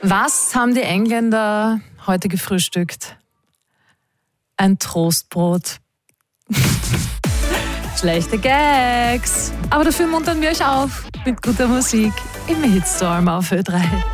Was haben die Engländer heute gefrühstückt? Ein Toastbrot. Schlechte Gags. Aber dafür muntern wir euch auf mit guter Musik im Hitstorm auf Ö3.